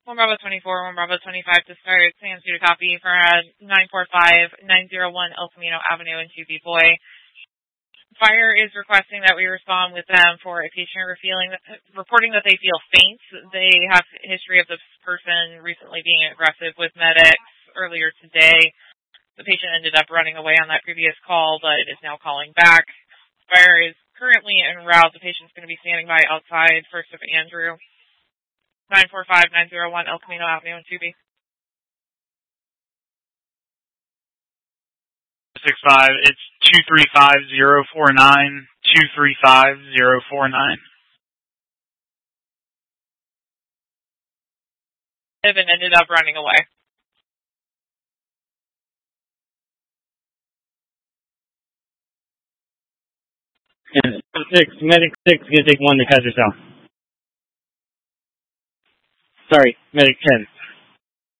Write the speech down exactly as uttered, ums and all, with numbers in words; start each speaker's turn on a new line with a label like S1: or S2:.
S1: one Bravo twenty-four, one Bravo twenty-five to start. Sam to copy for uh, nine four five, nine zero one El Camino Avenue in two B Boy. Fire is requesting that we respond with them for a patient revealing, reporting that they feel faint. They have a history of this person recently being aggressive with medics earlier today. The patient ended up running away on that previous call, but is now calling back. Fire is currently en route. The patient's going to be standing by outside First of Andrew. nine four five, nine zero one El Camino Avenue in two B.
S2: six five, it's two three five zero four nine, two three five zero four nine.
S1: And ended up running away.
S3: six, Medic six, gonna take one to Kaiser South. Sorry, Medic ten.